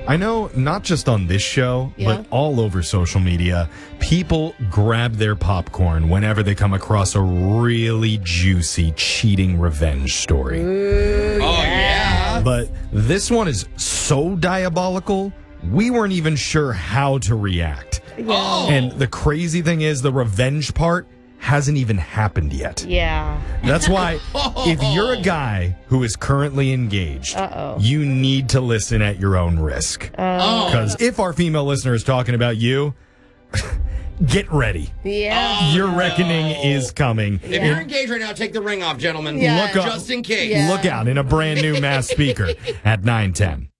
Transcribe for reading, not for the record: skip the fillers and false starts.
I know not just on this show, Yeah. but all over social media, people grab their popcorn whenever they come across a really juicy cheating revenge story. Yeah. But this one is so diabolical, we weren't even sure how to react. Yeah. And the crazy thing is, the revenge part hasn't even happened yet. Yeah. That's why if you're a guy who is currently engaged, you need to listen at your own risk. Because if our female listener is talking about you, get ready. Yeah. Your reckoning is coming. If you're engaged right now, take the ring off, gentlemen. Yeah. Look up. Just in case. Yeah. Look out in a brand new mass speaker at 9:10.